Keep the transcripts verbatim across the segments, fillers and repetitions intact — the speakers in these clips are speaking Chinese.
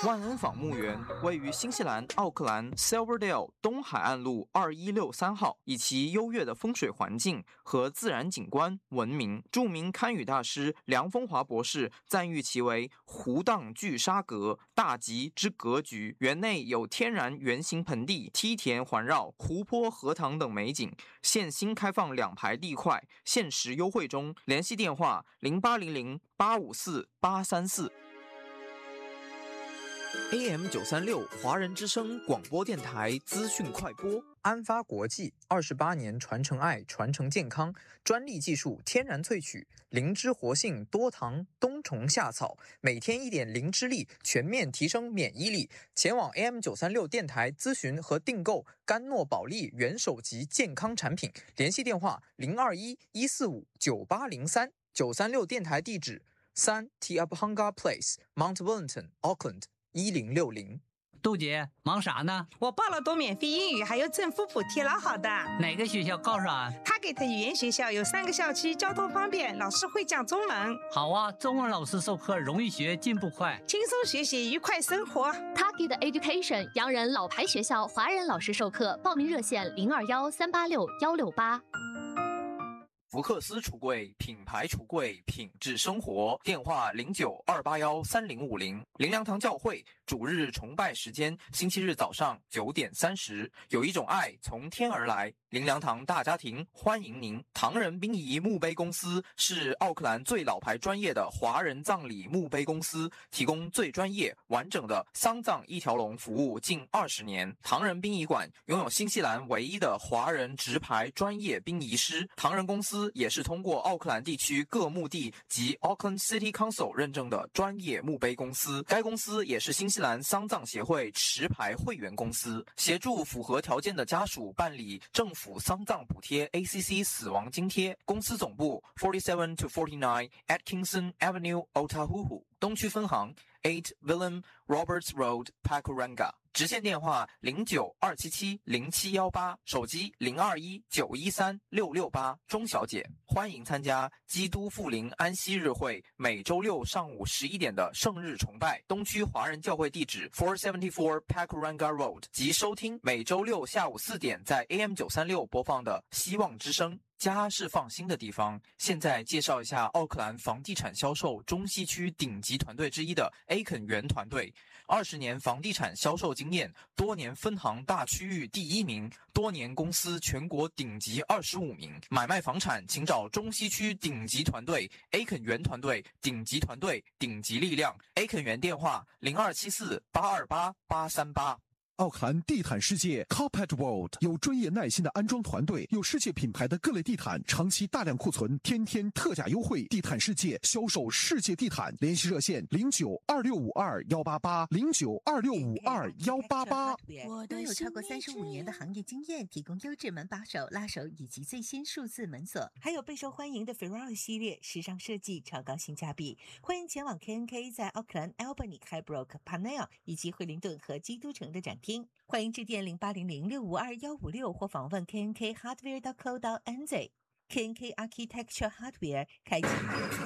万恩坊墓园位于新西兰奥克兰 Silverdale 东海岸路二一六三号，以其优越的风水环境和自然景观闻名。著名堪舆大师梁风华博士赞誉其为湖荡聚沙阁，大吉之格局。园内有天然圆形盆地、梯田环绕、湖泊、荷塘等美景。现新开放两排地块，限时优惠中。联系电话零八零零八五四八三四。A M 九三六华人之声广播电台资讯快播。安发国际二十八年传承爱，传承健康，专利技术，天然萃取，灵芝活性，多糖，冬虫夏草，每天一点灵芝力，全面提升免疫力。前往 A M 九三六电台咨询和订购甘诺宝利元首级健康产品，联系电话零二一一四五九八零三。九三六电台地址三 Te Apahanga Place Mount Wellington Auckland一零六零。 杜姐忙啥呢？ 我报了多免费英语，还有政府补贴，老好的。 哪个学校告诉啊？ 他给的语言学校有三个校区，交通方便，老师会讲中文。 好啊，中文老师授课容易学，进步快， 轻松学习，愉快生活。 Target Education 洋人老牌学校，华人老师授课，报名热线零二幺三八六幺六八。 福克斯橱柜，品牌橱柜，品质生活。电话零九二八幺三零五零。灵粮堂教会主日崇拜时间：星期日早上九点三十。有一种爱从天而来。灵粮堂大家庭欢迎您。唐人殡仪墓碑公司是奥克兰最老牌专业的华人葬礼墓碑公司，提供最专业完整的丧葬一条龙服务近二十年。唐人殡仪馆拥有新西兰唯一的华人直牌专业殡仪师。唐人公司也是通过奥克兰地区各墓地及 Auckland City Council 认证的专业墓碑公司。该公司也是新西兰丧葬协会持牌会员公司，协助符合条件的家属办理政府丧葬补贴 A C C 死亡津贴。公司总部 forty-seven to forty-nine Atkinson Avenue Otahuhu， 东区分行 eight Willem Roberts Road Pakuranga。直线电话零九二七七零七一八，手机零二一九一三六六八。钟小姐，欢迎参加基督复临安息日会每周六上午十一点的圣日崇拜。东区华人教会地址 four seventy-four Pakuranga Road， 及收听每周六下午四点在 A M 九三六播放的希望之声。家是放心的地方。现在介绍一下奥克兰房地产销售中西区顶级团队之一的 A 肯园团队。二十年房地产销售经验，多年分行大区域第一名，多年公司全国顶级二十五名。买卖房产请找中西区顶级团队 A 肯园团队，顶级团队，顶级力量。A 肯园电话零二七四八二八八三八。 奥克兰地毯世界 Carpet World 有专业耐心的安装团队，有世界品牌的各类地毯，长期大量库存，天天特价优惠。地毯世界销售世界地毯，联系热线零九二六五二幺八八零九二六五二幺八八。 拥有超过三十五年的行业经验，提供优质门把手、拉手以及最新数字门锁，还有备受欢迎的 Ferrari 系列，时尚设计，超高性价比。欢迎前往 K N K 在奥克兰、Albany、Highbrook、Parnell 以及惠灵顿和基督城的展厅。欢迎致电零八零零六五二幺五六或访问 K N K Hardware dot co dot N Z。 K N K Architecture Hardware 开启。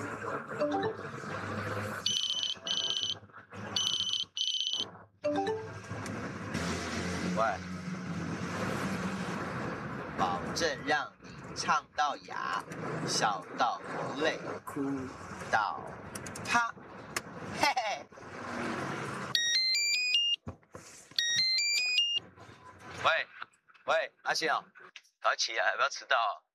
喂，保证让你唱到哑，笑到流泪，哭到啪，嘿嘿。喂喂，阿信哦，早起啊，不要迟到。